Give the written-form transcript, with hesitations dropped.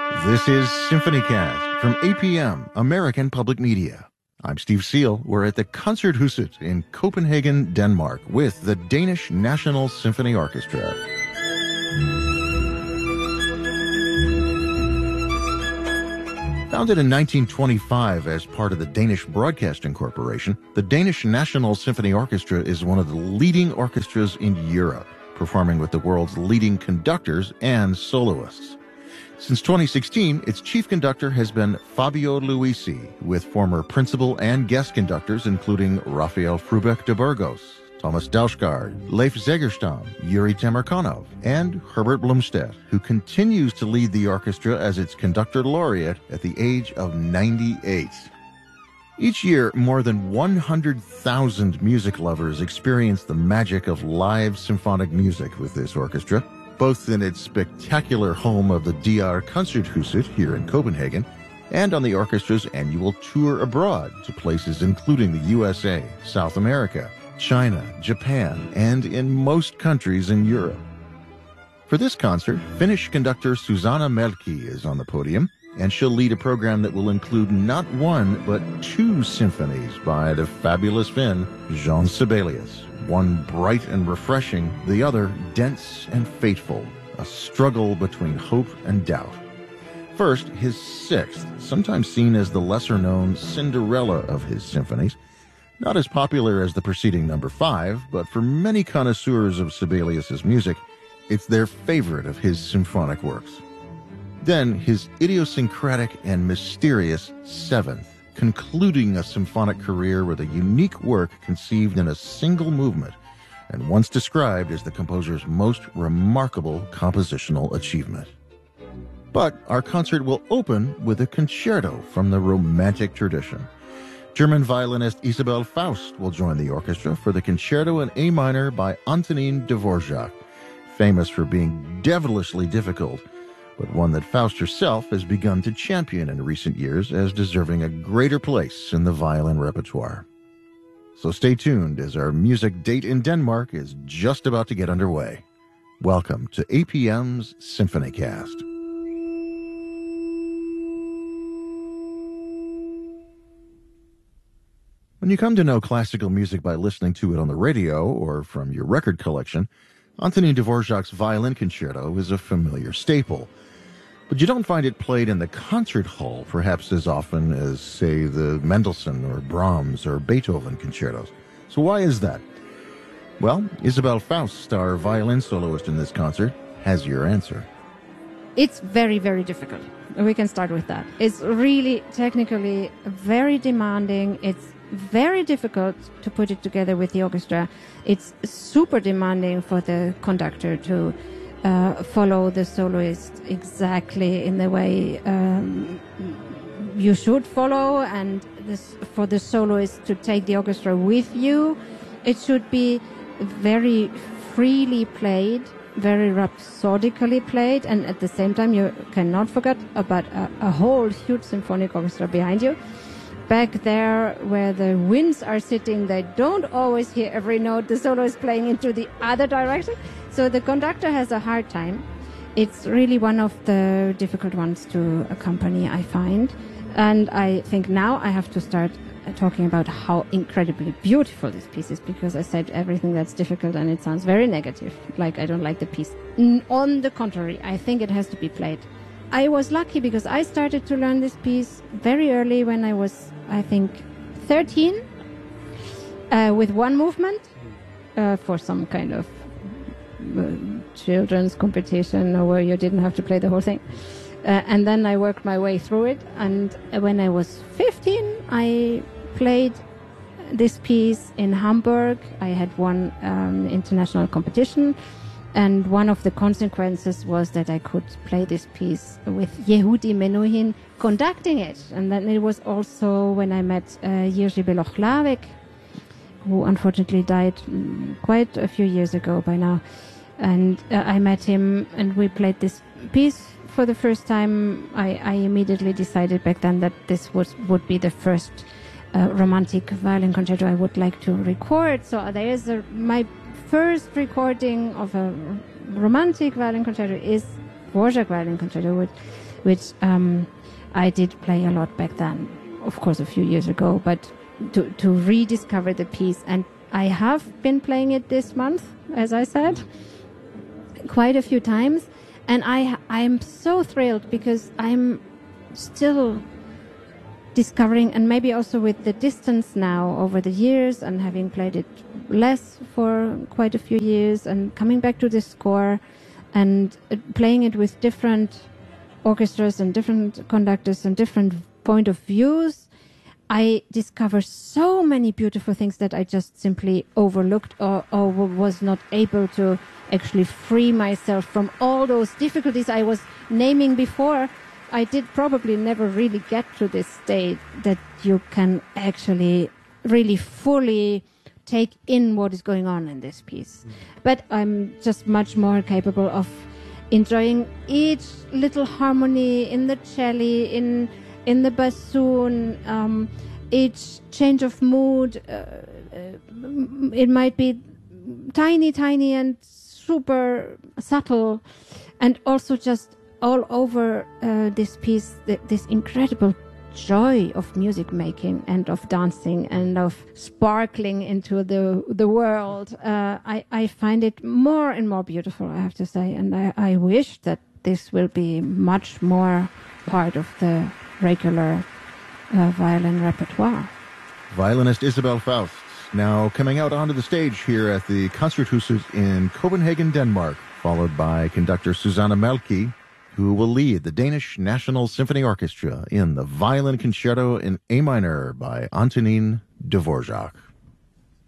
This is SymphonyCast from APM, American Public Media. I'm Steve Seal. We're at the Concerthuset in Copenhagen, Denmark, with the Danish National Symphony Orchestra. Founded in 1925 as part of the Danish Broadcasting Corporation, the Danish National Symphony Orchestra is one of the leading orchestras in Europe, performing with the world's leading conductors and soloists. Since 2016, its chief conductor has been Fabio Luisi, with former principal and guest conductors including Rafael Frubeck de Burgos, Thomas Dausgaard, Leif Segerstam, Yuri Temirkanov, and Herbert Blomstedt, who continues to lead the orchestra as its conductor laureate at the age of 98. Each year, more than 100,000 music lovers experience the magic of live symphonic music with this orchestra, both in its spectacular home of the DR Concerthuset here in Copenhagen and on the orchestra's annual tour abroad to places including the USA, South America, China, Japan, and in most countries in Europe. For this concert, Finnish conductor Susanna Melki is on the podium, and she'll lead a program that will include not one, but two symphonies by the fabulous Finn, Jean Sibelius. One bright and refreshing, the other dense and fateful, a struggle between hope and doubt. First, his sixth, sometimes seen as the lesser-known Cinderella of his symphonies, not as popular as the preceding number 5, but for many connoisseurs of Sibelius's music, it's their favorite of his symphonic works. Then, his idiosyncratic and mysterious seventh, concluding a symphonic career with a unique work conceived in a single movement and once described as the composer's most remarkable compositional achievement. But our concert will open with a concerto from the Romantic tradition. German violinist Isabelle Faust will join the orchestra for the concerto in A minor by Antonin Dvorak, famous for being devilishly difficult, but one that Faust herself has begun to champion in recent years as deserving a greater place in the violin repertoire. So stay tuned as our music date in Denmark is just about to get underway. Welcome to APM's SymphonyCast. When you come to know classical music by listening to it on the radio or from your record collection, Antonin Dvorak's Violin Concerto is a familiar staple. But you don't find it played in the concert hall perhaps as often as, say, the Mendelssohn or Brahms or Beethoven concertos. So why is that? Well, Isabelle Faust, our violin soloist in this concert, has your answer. It's very, very difficult. We can start with that. It's really technically very demanding. It's very difficult to put it together with the orchestra. It's super demanding for the conductor to follow the soloist exactly in the way you should follow, and for the soloist to take the orchestra with you. It should be very freely played, very rhapsodically played, and at the same time you cannot forget about a whole huge symphonic orchestra behind you. Back there where the winds are sitting, they don't always hear every note the solo is playing into the other direction. So the conductor has a hard time. It's really one of the difficult ones to accompany, I find. And I think now I have to start talking about how incredibly beautiful this piece is, because I said everything that's difficult and it sounds very negative, like I don't like the piece. On the contrary, I think it has to be played. I was lucky because I started to learn this piece very early when I was, I think, 13, with one movement for some kind of children's competition or where you didn't have to play the whole thing. And then I worked my way through it. And when I was 15, I played this piece in Hamburg. I had won international competition. And one of the consequences was that I could play this piece with Yehudi Menuhin conducting it. And then it was also when I met Jiří Beloch-Lávek, who unfortunately died quite a few years ago by now. And I met him and we played this piece for the first time. I immediately decided back then that this would be the first romantic violin concerto I would like to record. So there is my first recording of a romantic violin concerto is Dvorak Violin Concerto, which I did play a lot back then, of course, a few years ago, but to rediscover the piece. And I have been playing it this month, as I said, quite a few times. And I'm so thrilled because I'm still discovering, and maybe also with the distance now over the years and having played it less for quite a few years and coming back to the score and playing it with different orchestras and different conductors and different point of views, I discover so many beautiful things that I just simply overlooked or was not able to actually free myself from all those difficulties I was naming before. I did probably never really get to this state that you can actually really fully take in what is going on in this piece. But I'm just much more capable of enjoying each little harmony in the cello, in the bassoon, each change of mood. It might be tiny and super subtle, and also just all over this piece, this incredible joy of music making and of dancing and of sparkling into the world. I find it more and more beautiful, I have to say, and I wish that this will be much more part of the regular violin repertoire. Violinist Isabelle Faust now coming out onto the stage here at the Concerthuset in Copenhagen, Denmark, followed by conductor Susanne Malky, who will lead the Danish National Symphony Orchestra in the Violin Concerto in A minor by Antonin Dvorak.